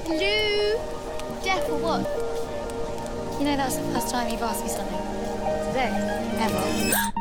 Lou. Deaf or what? You know, that's the first time you've asked me something. Today. Ever.